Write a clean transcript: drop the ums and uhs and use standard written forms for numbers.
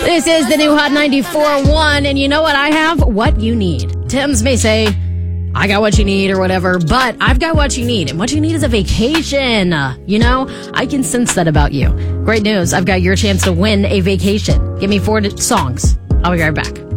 This is the new Hot 94.1, and you know what I have? What you need. Tim's may say, I got what you need or whatever, but I've got what you need, and what you need is a vacation. You know, I can sense that about you. Great news. I've got your chance to win a vacation. Give me 4 songs. I'll be right back.